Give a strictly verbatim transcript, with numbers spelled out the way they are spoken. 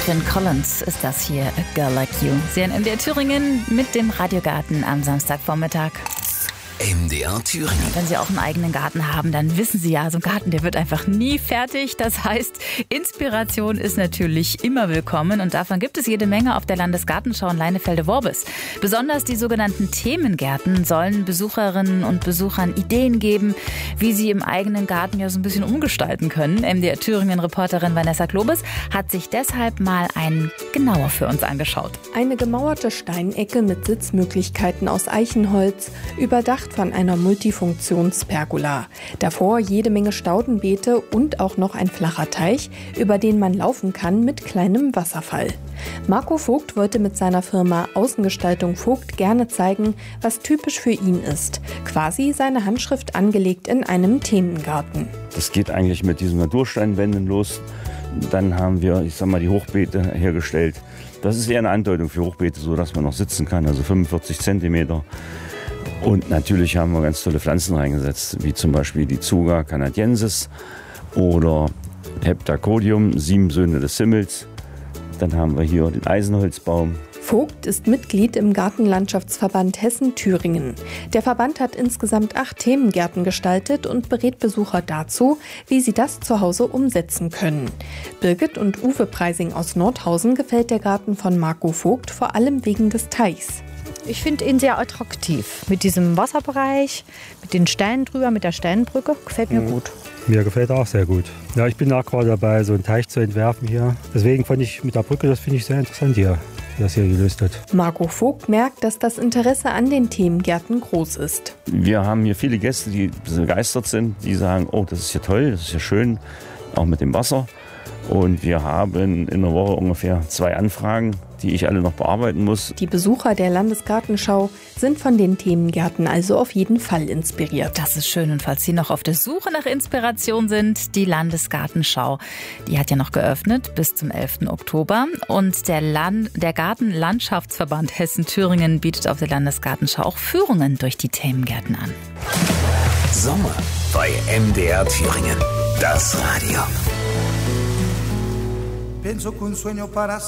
Phil Collins ist das hier, A Girl Like You. Sie in M D R Thüringen mit dem Radiogarten am Samstagvormittag. M D R Thüringen. Wenn Sie auch einen eigenen Garten haben, dann wissen Sie ja, so ein Garten, der wird einfach nie fertig. Das heißt, Inspiration ist natürlich immer willkommen und davon gibt es jede Menge auf der Landesgartenschau in Leinefelde-Worbis. Besonders die sogenannten Themengärten sollen Besucherinnen und Besuchern Ideen geben, wie sie im eigenen Garten ja so ein bisschen umgestalten können. M D R Thüringen-Reporterin Vanessa Klobes hat sich deshalb mal einen genauer für uns angeschaut. Eine gemauerte Steinecke mit Sitzmöglichkeiten aus Eichenholz, überdacht von einer Multifunktionspergola. Davor jede Menge Staudenbeete und auch noch ein flacher Teich, über den man laufen kann mit kleinem Wasserfall. Marco Vogt wollte mit seiner Firma Außengestaltung Vogt gerne zeigen, was typisch für ihn ist. Quasi seine Handschrift angelegt in einem Themengarten. Das geht eigentlich mit diesen Natursteinwänden los. Dann haben wir, ich sag mal, die Hochbeete hergestellt. Das ist eher eine Andeutung für Hochbeete, so dass man noch sitzen kann, also fünfundvierzig Zentimeter. Und natürlich haben wir ganz tolle Pflanzen reingesetzt, wie zum Beispiel die Tsuga canadiensis oder Heptacodium, sieben Söhne des Himmels. Dann haben wir hier den Eisenholzbaum. Vogt ist Mitglied im Gartenlandschaftsverband Hessen-Thüringen. Der Verband hat insgesamt acht Themengärten gestaltet und berät Besucher dazu, wie sie das zu Hause umsetzen können. Birgit und Uwe Preising aus Nordhausen gefällt der Garten von Marco Vogt vor allem wegen des Teichs. Ich finde ihn sehr attraktiv. Mit diesem Wasserbereich, mit den Steinen drüber, mit der Steinbrücke. Gefällt mir mhm. gut. Mir gefällt er auch sehr gut. Ja, ich bin auch gerade dabei, so einen Teich zu entwerfen hier. Deswegen fand ich mit der Brücke, das finde ich sehr interessant hier, wie das hier gelöst wird. Marco Vogt merkt, dass das Interesse an den Themengärten groß ist. Wir haben hier viele Gäste, die begeistert sind, die sagen, oh, das ist ja toll, das ist ja schön, auch mit dem Wasser. Und wir haben in der Woche ungefähr zwei Anfragen, die ich alle noch bearbeiten muss. Die Besucher der Landesgartenschau sind von den Themengärten also auf jeden Fall inspiriert. Das ist schön. Und falls Sie noch auf der Suche nach Inspiration sind, die Landesgartenschau, die hat ja noch geöffnet bis zum elften Oktober. Und der, Land, der Gartenlandschaftsverband Hessen-Thüringen bietet auf der Landesgartenschau auch Führungen durch die Themengärten an. Sommer bei M D R Thüringen. Das Radio. Pienso que un sueño para